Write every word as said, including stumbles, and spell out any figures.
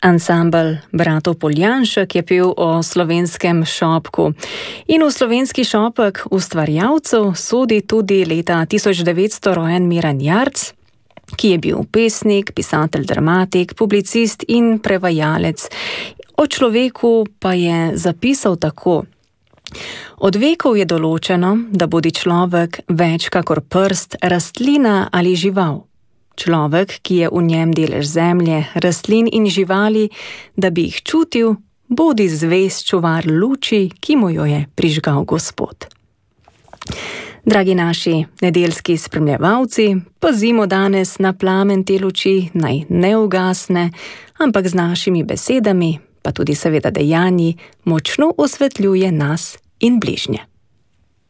Ansambel bratov Poljanšek je pel o slovenskem šopku. In v slovenski šopek ustvarjalcev sodi tudi leta tisoč devetsto rojen Miran Jarc, ki je bil pesnik, pisatelj, dramatik, publicist in prevajalec. O človeku pa je zapisal tako: od vekov je določeno, da bodi človek več kakor prst, rastlina ali žival. Človek, ki je v njem delež zemlje, rastlin in živali, da bi jih čutil, bodi zvest čuvar luči, ki mu jo je prižgal Gospod. Dragi naši nedeljski spremljevalci, pazimo danes na plamen te luči, naj ne ugasne, ampak z našimi besedami, pa tudi seveda dejanji, močno osvetljuje nas in bližnje.